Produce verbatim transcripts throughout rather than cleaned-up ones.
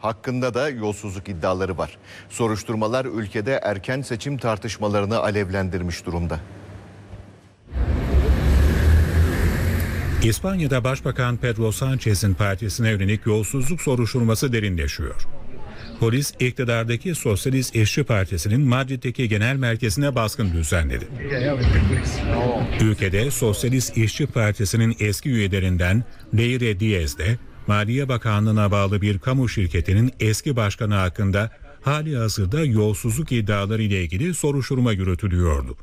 Hakkında da yolsuzluk iddiaları var. Soruşturmalar ülkede erken seçim tartışmalarını alevlendirmiş durumda. İspanya'da Başbakan Pedro Sanchez'in partisine yönelik yolsuzluk soruşturması derinleşiyor. Polis iktidardaki Sosyalist İşçi Partisi'nin Madrid'deki genel merkezine baskın düzenledi. Ülkede Sosyalist İşçi Partisi'nin eski üyelerinden Leire Diaz de Maliye Bakanlığı'na bağlı bir kamu şirketinin eski başkanı hakkında hali hazırda yolsuzluk iddiaları ile ilgili soruşturma yürütülüyordu.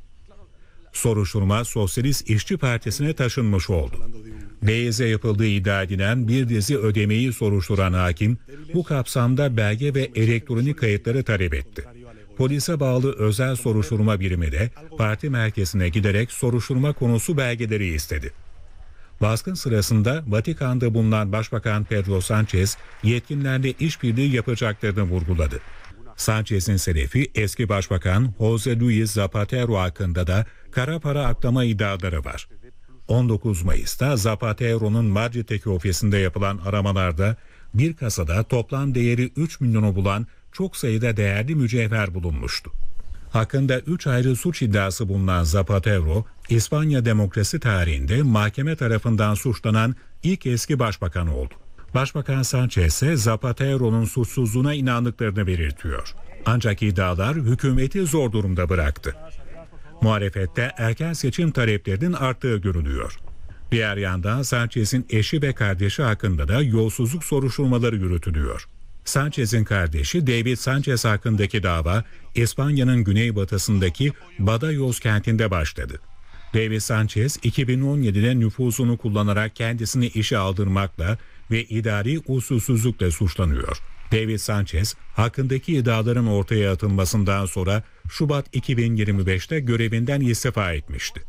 Soruşturma Sosyalist İşçi Partisi'ne taşınmış oldu. Diaz'e yapıldığı iddia edilen bir dizi ödemeyi soruşturan hakim bu kapsamda belge ve elektronik kayıtları talep etti. Polise bağlı özel soruşturma birimi de parti merkezine giderek soruşturma konusu belgeleri istedi. Baskın sırasında Vatikan'da bulunan Başbakan Pedro Sanchez yetkililerle işbirliği yapacaklarını vurguladı. Sanchez'in selefi eski Başbakan José Luis Zapatero hakkında da kara para aklama iddiaları var. on dokuz Mayıs'ta Zapatero'nun Madrid'deki ofisinde yapılan aramalarda bir kasada toplam değeri üç milyonu bulan çok sayıda değerli mücevher bulunmuştu. Hakkında üç ayrı suç iddiası bulunan Zapatero, İspanya demokrasi tarihinde mahkeme tarafından suçlanan ilk eski başbakan oldu. Başbakan Sanchez ise Zapatero'nun suçsuzluğuna inandıklarını belirtiyor. Ancak iddialar hükümeti zor durumda bıraktı. Muhalefette erken seçim taleplerinin arttığı görülüyor. Diğer yandan Sanchez'in eşi ve kardeşi hakkında da yolsuzluk soruşturmaları yürütülüyor. Sanchez'in kardeşi David Sanchez hakkındaki dava İspanya'nın güneybatısındaki Badajoz kentinde başladı. David Sanchez iki bin on yedide nüfuzunu kullanarak kendisini işe aldırmakla ve idari usulsüzlükle suçlanıyor. David Sanchez hakkındaki iddiaların ortaya atılmasından sonra Şubat iki bin yirmi beşte görevinden istifa etmişti.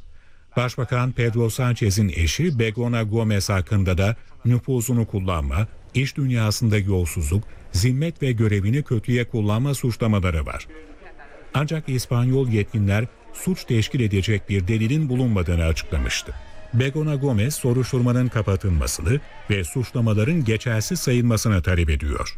Başbakan Pedro Sanchez'in eşi Begoña Gómez hakkında da nüfuzunu kullanma, iş dünyasında yolsuzluk, zimmet ve görevini kötüye kullanma suçlamaları var. Ancak İspanyol yetkililer suç teşkil edecek bir delilin bulunmadığını açıklamıştı. Begoña Gómez soruşturmanın kapatılmasını ve suçlamaların geçersiz sayılmasını talep ediyor.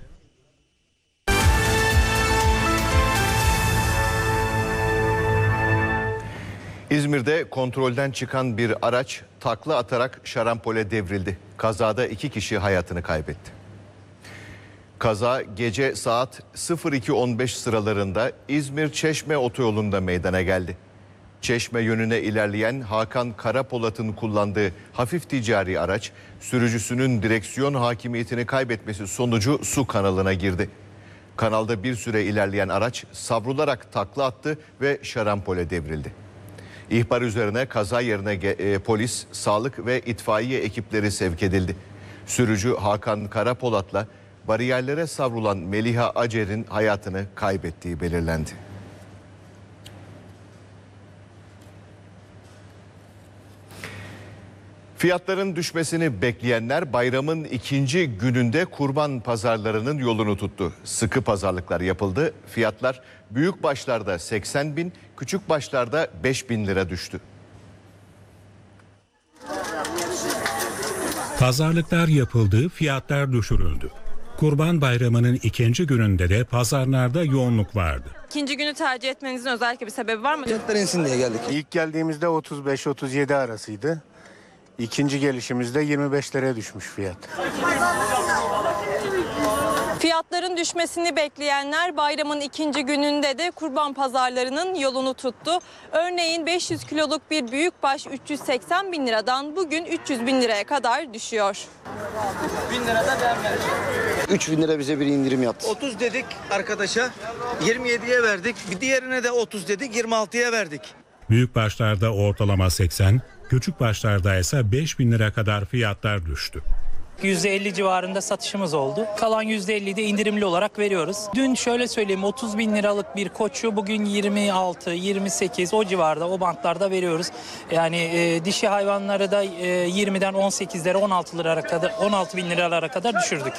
İzmir'de kontrolden çıkan bir araç takla atarak şarampole devrildi. Kazada iki kişi hayatını kaybetti. Kaza gece saat iki on beş sıralarında İzmir-Çeşme otoyolunda meydana geldi. Çeşme yönüne ilerleyen Hakan Karapolat'ın kullandığı hafif ticari araç sürücüsünün direksiyon hakimiyetini kaybetmesi sonucu su kanalına girdi. Kanalda bir süre ilerleyen araç savrularak takla attı ve şarampole devrildi. İhbar üzerine kaza yerine e, polis, sağlık ve itfaiye ekipleri sevk edildi. Sürücü Hakan Karapolat'la bariyerlere savrulan Meliha Acer'in hayatını kaybettiği belirlendi. Fiyatların düşmesini bekleyenler bayramın ikinci gününde kurban pazarlarının yolunu tuttu. Sıkı pazarlıklar yapıldı. Fiyatlar büyük başlarda seksen bin, küçük başlarda beş bin lira düştü. Pazarlıklar yapıldı, fiyatlar düşürüldü. Kurban Bayramı'nın ikinci gününde de pazarlarda yoğunluk vardı. İkinci günü tercih etmenizin özellikle bir sebebi var mı? Fiyatlar insin diye geldik. İlk geldiğimizde otuz beş otuz yedi arasıydı. İkinci gelişimizde yirmi beş liraya düşmüş fiyat. Fiyatların düşmesini bekleyenler bayramın ikinci gününde de kurban pazarlarının yolunu tuttu. Örneğin beş yüz kiloluk bir büyükbaş üç yüz seksen bin liradan bugün üç yüz bin liraya kadar düşüyor. bin lirada ben vereceğim. üç bin lira bize bir indirim yaptı. otuz dedik arkadaşa, yirmi yediye verdik. Bir diğerine de otuz dedik, yirmi altıya verdik. Büyük başlarda ortalama seksen, küçük başlarda ise beş bin lira kadar fiyatlar düştü. yüzde elli civarında satışımız oldu. Kalan yüzde elliyi de indirimli olarak veriyoruz. Dün şöyle söyleyeyim, otuz bin liralık bir koçu bugün yirmi altı yirmi sekiz o civarda, o bantlarda veriyoruz. Yani e, dişi hayvanları da e, yirmiden on sekizlere on altı liralara kadar, on altı bin liralara kadar düşürdük.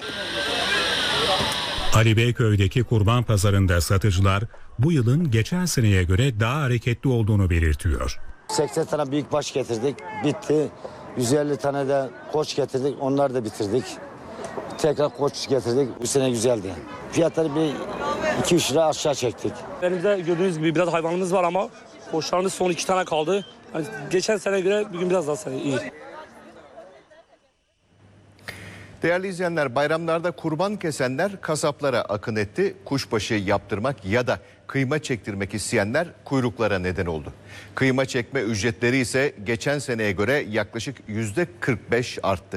Ali Beyköy'deki kurban pazarında satıcılar bu yılın geçen seneye göre daha hareketli olduğunu belirtiyor. seksen tane büyükbaş getirdik, bitti. yüz elli tane de koç getirdik, onları da bitirdik. Tekrar koç getirdik. Bu sene güzeldi. Fiyatları bir iki üç lira aşağı çektik. Elimizde gördüğünüz gibi biraz hayvanımız var ama koçlarımız son iki tane kaldı. Yani geçen sene göre bugün biraz daha iyi. Değerli izleyenler, bayramlarda kurban kesenler kasaplara akın etti. Kuşbaşı yaptırmak ya da kıyma çektirmek isteyenler kuyruklara neden oldu. Kıyma çekme ücretleri ise geçen seneye göre yaklaşık yüzde kırk beş arttı.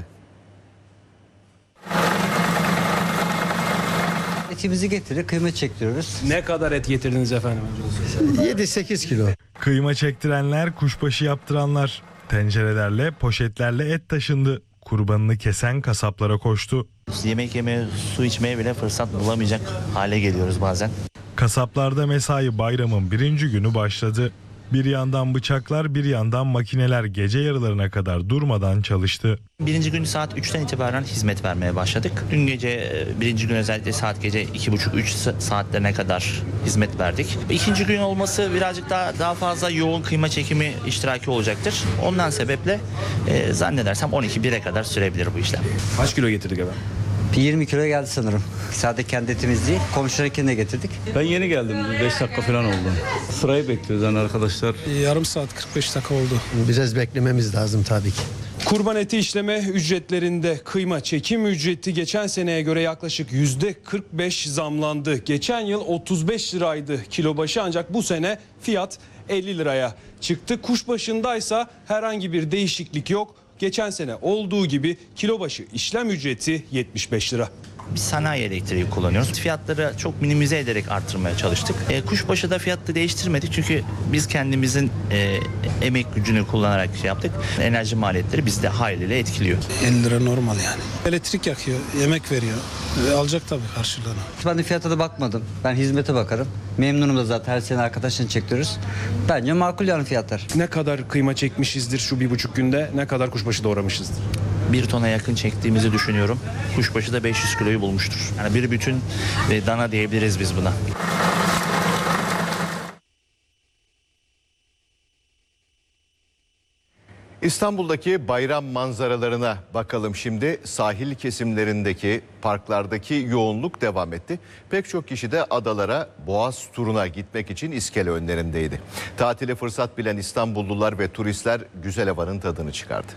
Etimizi getirip kıyma çektiriyoruz. Ne kadar et getirdiniz efendim? yedi sekiz kilo. Kıyma çektirenler, kuşbaşı yaptıranlar. Tencerelerle, poşetlerle et taşındı. Kurbanını kesen kasaplara koştu. Yemek yemeye, su içmeye bile fırsat bulamayacak hale geliyoruz bazen. Kasaplarda mesai bayramın birinci günü başladı. Bir yandan bıçaklar, bir yandan makineler gece yarılarına kadar durmadan çalıştı. Birinci gün saat üçten itibaren hizmet vermeye başladık. Dün gece birinci gün özellikle saat gece iki buçuk üç saatlerine kadar hizmet verdik. İkinci gün olması birazcık daha daha fazla yoğun kıyma çekimi iştiraki olacaktır. Ondan sebeple e, zannedersem on iki bire kadar sürebilir bu işlem. Kaç kilo getirdik efendim? yirmi kilo geldi sanırım. Sadece kendi etimiz değil, komşularınkini de getirdik. Ben yeni geldim. beş dakika falan oldu. Sırayı bekliyoruz yani arkadaşlar. Yarım saat kırk beş dakika oldu. Biraz beklememiz lazım tabii ki. Kurban eti işleme ücretlerinde kıyma çekim ücreti geçen seneye göre yaklaşık yüzde kırk beş zamlandı. Geçen yıl otuz beş liraydı kilo başı, ancak bu sene fiyat elli liraya çıktı. Kuşbaşındaysa herhangi bir değişiklik yok. Geçen sene olduğu gibi kilo başı işlem ücreti yetmiş beş lira. Biz sanayi elektriği kullanıyoruz. Fiyatları çok minimize ederek arttırmaya çalıştık. E, kuşbaşı da fiyatı değiştirmedik çünkü biz kendimizin e, emek gücünü kullanarak şey yaptık. Enerji maliyetleri bizde haliyle etkiliyor. elli lira normal yani. Elektrik yakıyor, yemek veriyor. E, alacak tabii karşılığını. Ben de fiyata da bakmadım. Ben hizmete bakarım. Memnunum da zaten, her sene arkadaşını çektiriyoruz. Bence makul yani fiyatlar. Ne kadar kıyma çekmişizdir şu bir buçuk günde, ne kadar kuşbaşı doğramışızdır? Bir tona yakın çektiğimizi düşünüyorum. Kuşbaşı da beş yüz kiloyu bulmuştur. Yani bir bütün e, dana diyebiliriz biz buna. İstanbul'daki bayram manzaralarına bakalım şimdi. Sahil kesimlerindeki parklardaki yoğunluk devam etti. Pek çok kişi de adalara, Boğaz turuna gitmek için iskele önlerindeydi. Tatile fırsat bilen İstanbullular ve turistler güzel havanın tadını çıkardı.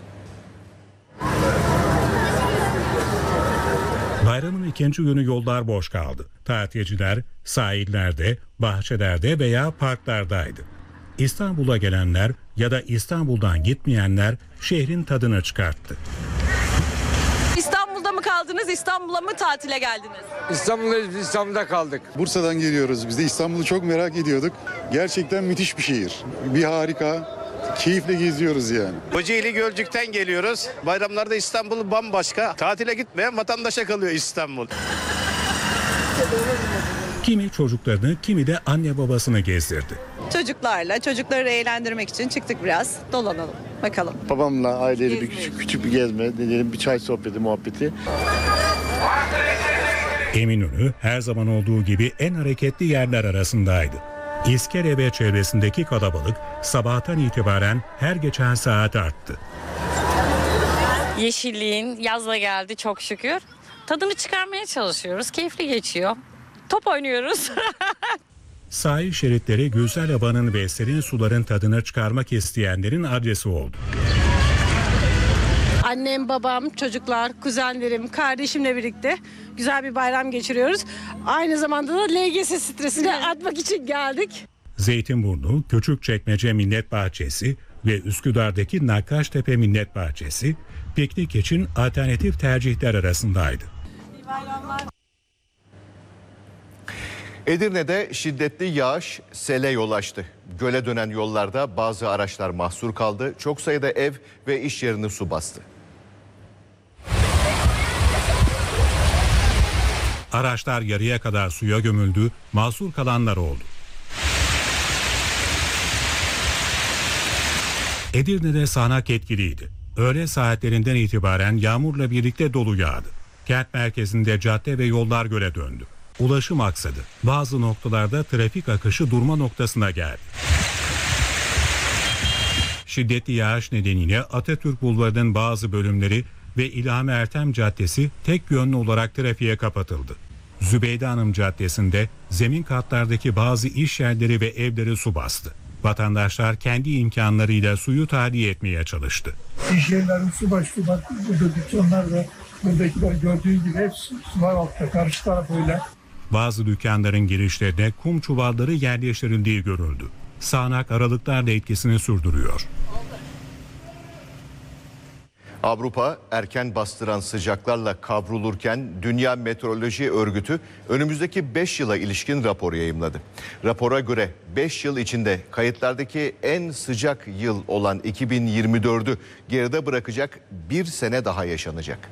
Bayramın ikinci günü yollar boş kaldı. Tatilciler sahillerde, bahçelerde veya parklardaydı. İstanbul'a gelenler ya da İstanbul'dan gitmeyenler şehrin tadını çıkarttı. İstanbul'da mı kaldınız, İstanbul'a mı tatile geldiniz? İstanbul'da, İstanbul'da kaldık. Bursa'dan geliyoruz biz de. İstanbul'u çok merak ediyorduk. Gerçekten müthiş bir şehir. Bir harika. Keyifle geziyoruz yani. Kocaeli Gölcük'ten geliyoruz. Bayramlarda İstanbul bambaşka. Tatile gitmeyen vatandaşa kalıyor İstanbul. Kimi çocuklarını, kimi de anne babasını gezdirdi. Çocuklarla, çocukları eğlendirmek için çıktık biraz. Dolanalım, bakalım. Babamla aileyle bir küçük, küçük bir gezme, dedim bir çay sohbeti, muhabbeti. Eminönü her zaman olduğu gibi en hareketli yerler arasındaydı. İskele ve çevresindeki kalabalık sabahtan itibaren her geçen saat arttı. Yeşilliğin yazla geldi çok şükür. Tadını çıkarmaya çalışıyoruz. Keyifli geçiyor. Top oynuyoruz. Sahil şeritleri güzel havanın ve serin suların tadını çıkarmak isteyenlerin adresi oldu. Annem, babam, çocuklar, kuzenlerim, kardeşimle birlikte güzel bir bayram geçiriyoruz. Aynı zamanda da L G S stresini atmak için geldik. Zeytinburnu, Küçükçekmece Millet Bahçesi ve Üsküdar'daki Nakkaştepe Millet Bahçesi piknik için alternatif tercihler arasındaydı. Edirne'de şiddetli yağış sele yol açtı. Göle dönen yollarda bazı araçlar mahsur kaldı. Çok sayıda ev ve iş yerini su bastı. Araçlar yarıya kadar suya gömüldü, mahsur kalanlar oldu. Edirne'de sağanak etkiliydi. Öğle saatlerinden itibaren yağmurla birlikte dolu yağdı. Kent merkezinde cadde ve yollar göle döndü. Ulaşım aksadı. Bazı noktalarda trafik akışı durma noktasına geldi. Şiddetli yağış nedeniyle Atatürk Bulvarı'nın bazı bölümleri ve İlhami Ertem Caddesi tek yönlü olarak trafiğe kapatıldı. Zübeyde Hanım Caddesi'nde zemin katlardaki bazı iş yerleri ve evleri su bastı. Vatandaşlar kendi imkanlarıyla suyu tahliye etmeye çalıştı. İş yerlerin su bastı. Bak burada dükkanlar da buradakiler gördüğün gibi hepsi sular altta. Karşı taraf öyle. Bazı dükkanların girişlerine kum çuvalları yerleştirildiği görüldü. Sağanak aralıklarla etkisini sürdürüyor. Avrupa erken bastıran sıcaklarla kavrulurken Dünya Meteoroloji Örgütü önümüzdeki beş yıla ilişkin rapor yayımladı. Rapora göre beş yıl içinde kayıtlardaki en sıcak yıl olan iki bin yirmi dördü geride bırakacak bir sene daha yaşanacak.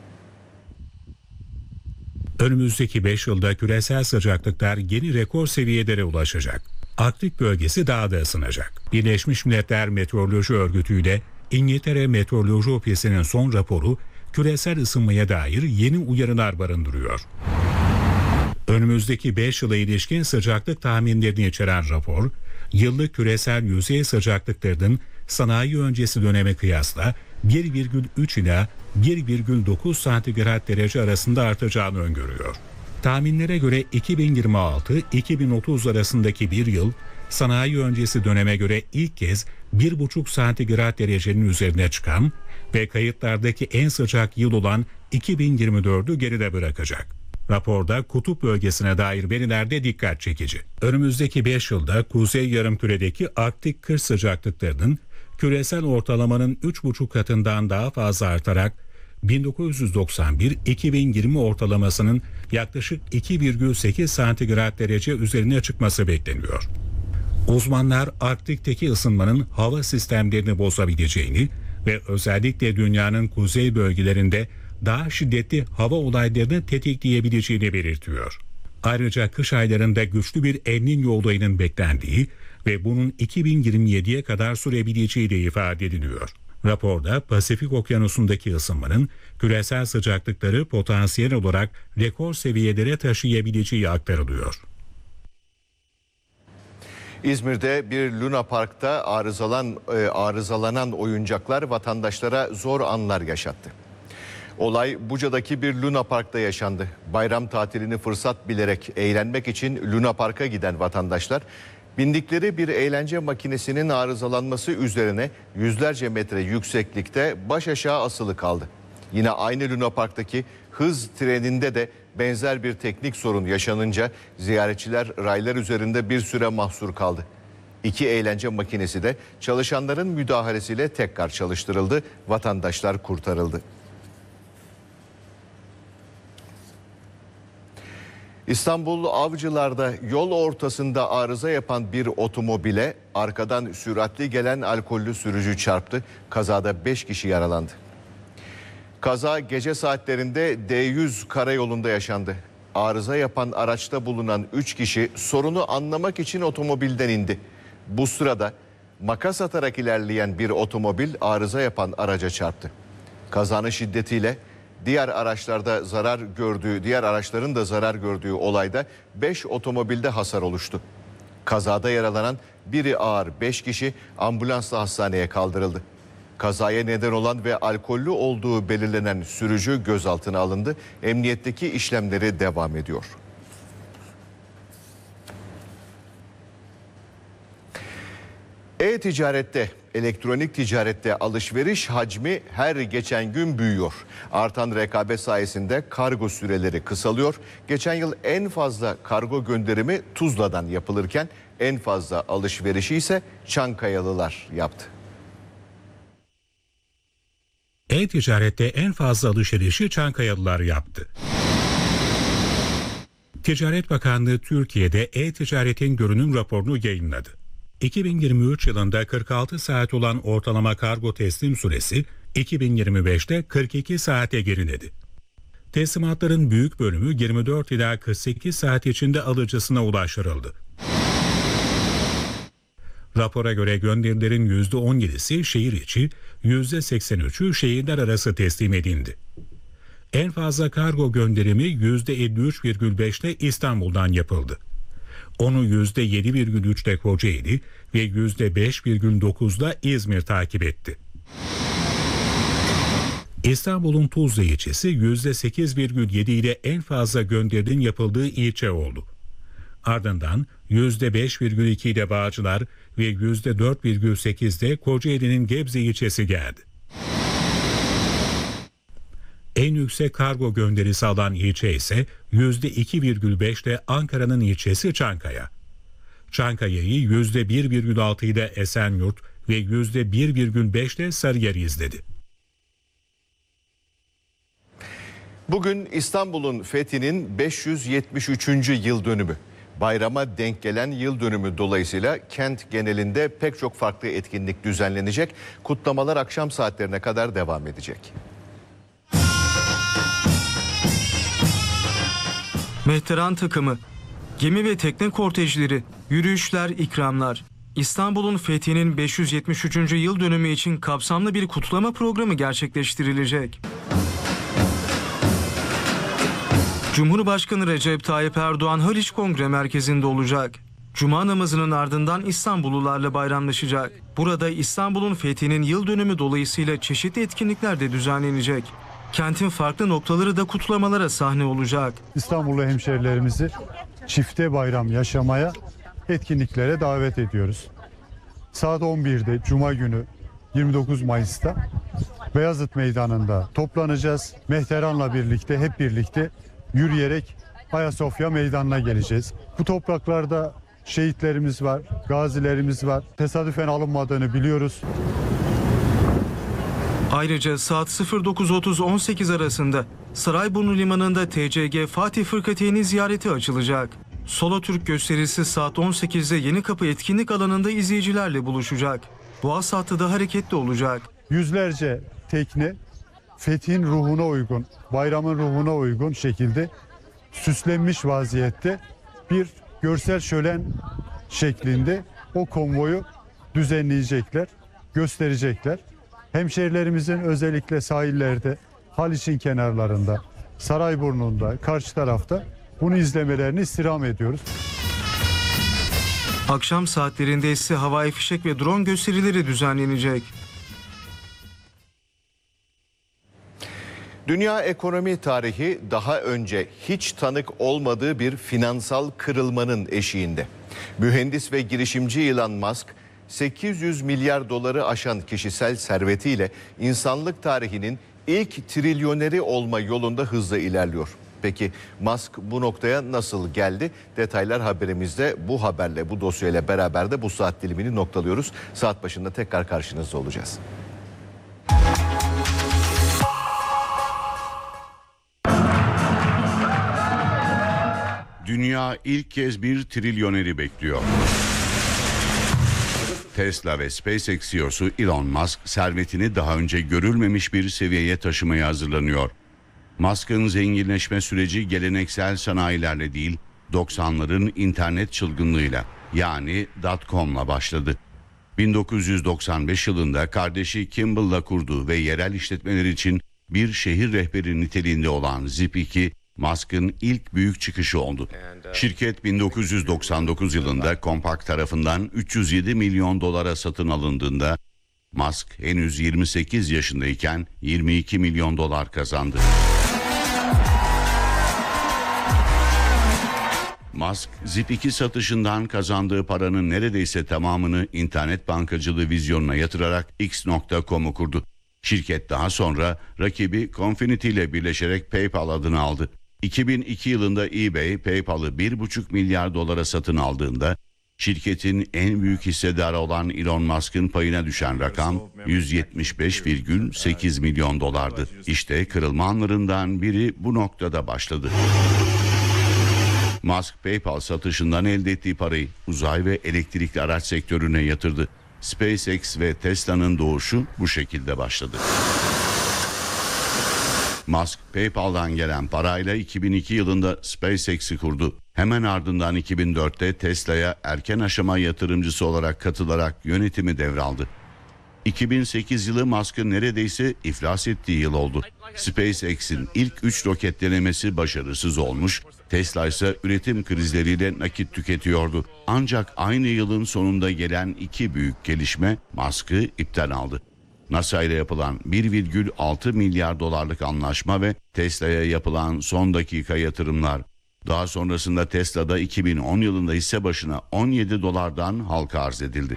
Önümüzdeki beş yılda küresel sıcaklıklar yeni rekor seviyelere ulaşacak. Arktik bölgesi daha da ısınacak. Birleşmiş Milletler Meteoroloji Örgütü ile İngiltere Meteoroloji Ofisi'nin son raporu küresel ısınmaya dair yeni uyarılar barındırıyor. Önümüzdeki beş yıla ilişkin sıcaklık tahminlerini içeren rapor, yıllık küresel yüzey sıcaklıklarının sanayi öncesi döneme kıyasla bir virgül üç ila bir virgül dokuz santigrat derece arasında artacağını öngörüyor. Tahminlere göre iki bin yirmi altı iki bin otuz arasındaki bir yıl, sanayi öncesi döneme göre ilk kez bir buçuk santigrat derecenin üzerine çıkan ve kayıtlardaki en sıcak yıl olan iki bin yirmi dördü geride bırakacak. Raporda kutup bölgesine dair veriler de dikkat çekici. Önümüzdeki beş yılda kuzey yarımküredeki Arktik kış sıcaklıklarının küresel ortalamanın üç buçuk katından daha fazla artarak bin dokuz yüz doksan bir iki bin yirmi ortalamasının yaklaşık iki virgül sekiz santigrat derece üzerine çıkması bekleniyor. Uzmanlar Arktik'teki ısınmanın hava sistemlerini bozabileceğini ve özellikle dünyanın kuzey bölgelerinde daha şiddetli hava olaylarını tetikleyebileceğini belirtiyor. Ayrıca kış aylarında güçlü bir El Niño olayının beklendiği ve bunun iki bin yirmi yediye kadar sürebileceği de ifade ediliyor. Raporda Pasifik Okyanusu'ndaki ısınmanın küresel sıcaklıkları potansiyel olarak rekor seviyelere taşıyabileceği aktarılıyor. İzmir'de bir Luna Park'ta arızalan, e, arızalanan oyuncaklar vatandaşlara zor anlar yaşattı. Olay Buca'daki bir Luna Park'ta yaşandı. Bayram tatilini fırsat bilerek eğlenmek için Luna Park'a giden vatandaşlar bindikleri bir eğlence makinesinin arızalanması üzerine yüzlerce metre yükseklikte baş aşağı asılı kaldı. Yine aynı Luna Park'taki hız treninde de benzer bir teknik sorun yaşanınca ziyaretçiler raylar üzerinde bir süre mahsur kaldı. İki eğlence makinesi de çalışanların müdahalesiyle tekrar çalıştırıldı, vatandaşlar kurtarıldı. İstanbul Avcılar'da yol ortasında arıza yapan bir otomobile arkadan süratli gelen alkollü sürücü çarptı. Kazada beş kişi yaralandı. Kaza gece saatlerinde D yüz karayolunda yaşandı. Arıza yapan araçta bulunan üç kişi sorunu anlamak için otomobilden indi. Bu sırada makas atarak ilerleyen bir otomobil arıza yapan araca çarptı. Kazanın şiddetiyle diğer araçlarda zarar gördüğü, diğer araçların da zarar gördüğü olayda beş otomobilde hasar oluştu. Kazada yaralanan biri ağır beş kişi ambulansla hastaneye kaldırıldı. Kazaya neden olan ve alkollü olduğu belirlenen sürücü gözaltına alındı. Emniyetteki işlemleri devam ediyor. E-ticarette, elektronik ticarette alışveriş hacmi her geçen gün büyüyor. Artan rekabet sayesinde kargo süreleri kısalıyor. Geçen yıl en fazla kargo gönderimi Tuzla'dan yapılırken en fazla alışverişi ise Çankayalılar yaptı. E-ticarette en fazla alışverişi Çankayalılar yaptı. Ticaret Bakanlığı Türkiye'de e-ticaretin görünüm raporunu yayınladı. iki bin yirmi üç yılında kırk altı saat olan ortalama kargo teslim süresi iki bin yirmi beşte kırk iki saate geriledi. Teslimatların büyük bölümü yirmi dört ila kırk sekiz saat içinde alıcısına ulaştırıldı. Rapora göre gönderilerin yüzde on yedisi şehir içi, yüzde seksen üçü şehirler arası teslim edildi. En fazla kargo gönderimi yüzde elli üç virgül beşte İstanbul'dan yapıldı. Onu yüzde yedi virgül üçte Kocaeli ve yüzde beş virgül dokuzda İzmir takip etti. İstanbul'un Tuzla ilçesi yüzde sekiz virgül yedi ile en fazla gönderinin yapıldığı ilçe oldu. Ardından yüzde beş virgül iki ile Bağcılar ve yüzde dört virgül sekiz ile Kocaeli'nin Gebze ilçesi geldi. En yüksek kargo gönderisi alan ilçe ise yüzde iki virgül beş ile Ankara'nın ilçesi Çankaya. Çankaya'yı yüzde bir virgül altı ile Esenyurt ve yüzde bir virgül beş ile Sarıyer izledi. Bugün İstanbul'un fethinin beş yüz yetmiş üçüncü yıl dönümü. Bayrama denk gelen yıl dönümü dolayısıyla kent genelinde pek çok farklı etkinlik düzenlenecek. Kutlamalar akşam saatlerine kadar devam edecek. Mehteran takımı, gemi ve tekne kortejleri, yürüyüşler, ikramlar. İstanbul'un fethinin beş yüz yetmiş üçüncü yıl dönümü için kapsamlı bir kutlama programı gerçekleştirilecek. Cumhurbaşkanı Recep Tayyip Erdoğan Haliç Kongre Merkezi'nde olacak. Cuma namazının ardından İstanbullularla bayramlaşacak. Burada İstanbul'un fethinin yıl dönümü dolayısıyla çeşitli etkinlikler de düzenlenecek. Kentin farklı noktaları da kutlamalara sahne olacak. İstanbullu hemşehrilerimizi çifte bayram yaşamaya, etkinliklere davet ediyoruz. Saat on birde Cuma günü yirmi dokuz Mayıs'ta Beyazıt Meydanı'nda toplanacağız. Mehteran'la birlikte hep birlikte yürüyerek Ayasofya Meydanı'na geleceğiz. Bu topraklarda şehitlerimiz var, gazilerimiz var. Tesadüfen alınmadığını biliyoruz. Ayrıca saat sıfır dokuz otuz on sekiz arasında Sarayburnu Limanı'nda T C G Fatih Fırkateyni ziyareti açılacak. Solo Türk gösterisi saat on sekizde Yenikapı etkinlik alanında izleyicilerle buluşacak. Boğaz hattı da hareketli olacak. Yüzlerce tekne fethin ruhuna uygun, bayramın ruhuna uygun şekilde süslenmiş vaziyette bir görsel şölen şeklinde o konvoyu düzenleyecekler, gösterecekler. Hemşehrilerimizin özellikle sahillerde, Haliç'in kenarlarında, Sarayburnu'nda, karşı tarafta bunu izlemelerini istirham ediyoruz. Akşam saatlerinde ise havai fişek ve drone gösterileri düzenlenecek. Dünya ekonomi tarihi daha önce hiç tanık olmadığı bir finansal kırılmanın eşiğinde. Mühendis ve girişimci Elon Musk, sekiz yüz milyar doları aşan kişisel servetiyle insanlık tarihinin ilk trilyoneri olma yolunda hızla ilerliyor. Peki Musk bu noktaya nasıl geldi? Detaylar haberimizde. Bu haberle, bu dosyayla beraber de bu saat dilimini noktalıyoruz. Saat başında tekrar karşınızda olacağız. Dünya ilk kez bir trilyoneri bekliyor. Tesla ve SpaceX C E O'su Elon Musk servetini daha önce görülmemiş bir seviyeye taşımaya hazırlanıyor. Musk'ın zenginleşme süreci geleneksel sanayilerle değil, doksanların internet çılgınlığıyla yani dot-com'la başladı. bin dokuz yüz doksan beş yılında kardeşi Kimball'la kurduğu ve yerel işletmeler için bir şehir rehberi niteliğinde olan Zip iki, Musk'ın ilk büyük çıkışı oldu. Şirket bin dokuz yüz doksan dokuz yılında Compaq tarafından üç yüz yedi milyon dolara satın alındığında Musk henüz yirmi sekiz yaşındayken yirmi iki milyon dolar kazandı. Musk, Zip iki satışından kazandığı paranın neredeyse tamamını internet bankacılığı vizyonuna yatırarak X nokta com'u kurdu. Şirket daha sonra rakibi Confinity ile birleşerek PayPal adını aldı. iki bin iki yılında eBay, PayPal'ı bir buçuk milyar dolara satın aldığında şirketin en büyük hissedarı olan Elon Musk'ın payına düşen rakam yüz yetmiş beş virgül sekiz milyon dolardı. İşte kırılma anlarından biri bu noktada başladı. Musk, PayPal satışından elde ettiği parayı uzay ve elektrikli araç sektörüne yatırdı. SpaceX ve Tesla'nın doğuşu bu şekilde başladı. Musk, PayPal'dan gelen parayla iki bin iki yılında SpaceX'i kurdu. Hemen ardından iki bin dörtte Tesla'ya erken aşama yatırımcısı olarak katılarak yönetimi devraldı. iki bin sekiz yılı Musk'ın neredeyse iflas ettiği yıl oldu. SpaceX'in ilk üç roket denemesi başarısız olmuş, Tesla ise üretim krizleriyle nakit tüketiyordu. Ancak aynı yılın sonunda gelen iki büyük gelişme Musk'ı ipten aldı. NASA ile yapılan bir virgül altı milyar dolarlık anlaşma ve Tesla'ya yapılan son dakika yatırımlar. Daha sonrasında Tesla'da iki bin on yılında hisse başına on yedi dolardan halka arz edildi.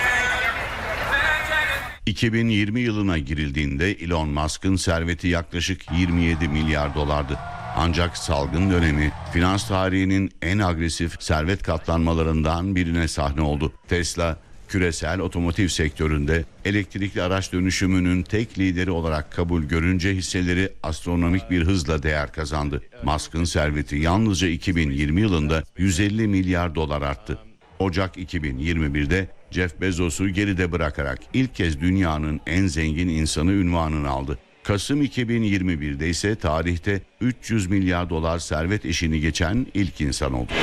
iki bin yirmi yılına girildiğinde Elon Musk'ın serveti yaklaşık yirmi yedi milyar dolardı. Ancak salgın dönemi finans tarihinin en agresif servet katlanmalarından birine sahne oldu. Tesla, küresel otomotiv sektöründe elektrikli araç dönüşümünün tek lideri olarak kabul görünce hisseleri astronomik bir hızla değer kazandı. Musk'ın serveti yalnızca iki bin yirmi yılında yüz elli milyar dolar arttı. Ocak iki bin yirmi birde Jeff Bezos'u geride bırakarak ilk kez dünyanın en zengin insanı unvanını aldı. Kasım iki bin yirmi birde ise tarihte üç yüz milyar dolar servet eşiğini geçen ilk insan oldu.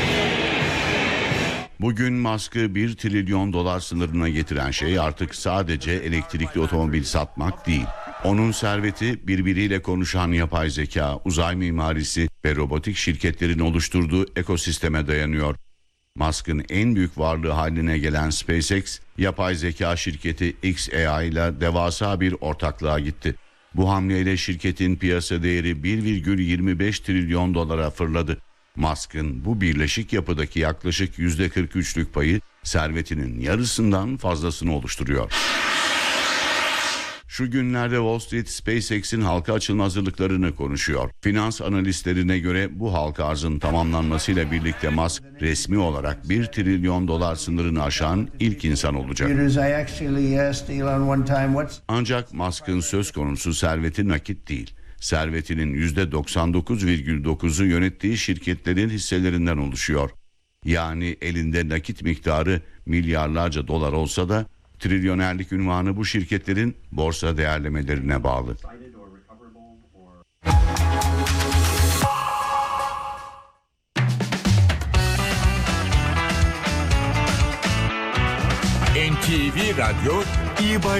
Bugün Musk'ı bir trilyon dolar sınırına getiren şey artık sadece elektrikli otomobil satmak değil. Onun serveti birbiriyle konuşan yapay zeka, uzay mimarisi ve robotik şirketlerin oluşturduğu ekosisteme dayanıyor. Musk'ın en büyük varlığı haline gelen SpaceX, yapay zeka şirketi X A I ile devasa bir ortaklığa gitti. Bu hamleyle şirketin piyasa değeri bir virgül yirmi beş trilyon dolara fırladı. Musk'ın bu birleşik yapıdaki yaklaşık yüzde kırk üçlük payı servetinin yarısından fazlasını oluşturuyor. Şu günlerde Wall Street SpaceX'in halka açılma hazırlıklarını konuşuyor. Finans analistlerine göre bu halka arzın tamamlanmasıyla birlikte Musk resmi olarak bir trilyon dolar sınırını aşan ilk insan olacak. Ancak Musk'ın söz konusu serveti nakit değil. Servetinin yüzde doksan dokuz virgül dokuzu yönettiği şirketlerin hisselerinden oluşuyor. Yani elinde nakit miktarı milyarlarca dolar olsa da trilyonerlik unvanı bu şirketlerin borsa değerlemelerine bağlı. N T V Radyo iyi bayramlar.